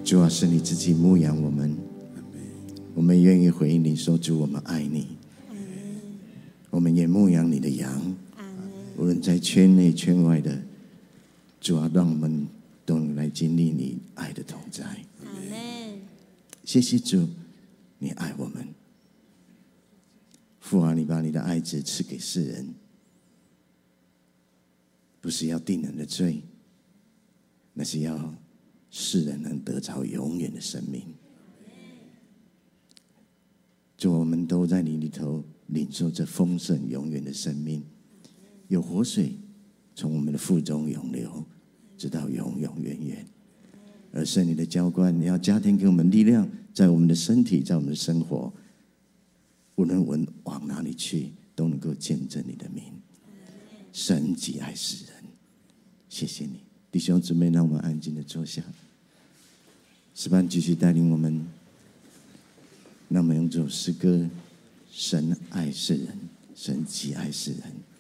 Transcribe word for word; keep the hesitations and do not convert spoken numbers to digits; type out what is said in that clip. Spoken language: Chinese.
主啊，是你自己牧养我们，我们愿意回应你说，主，我们爱你，我们也牧养你的羊，无论在圈内圈外的，主啊，让我们都能来经历你爱的同在。谢谢主，你爱我们。父啊，你把你的爱子赐给世人，不是要定人的罪，那是要世人能得着永远的生命。主，我们都在你里头领受这丰盛永远的生命，有活水从我们的腹中涌流，直到永永远远。而圣灵的浇灌，你要加添给我们力量，在我们的身体，在我们的生活，无论我们往哪里去，都能够见证你的名。神极爱世人，谢谢你。弟兄姊妹，让我们安静的坐下。诗班继续带领我们，让我们用这首诗歌：神爱世人，神极爱世人。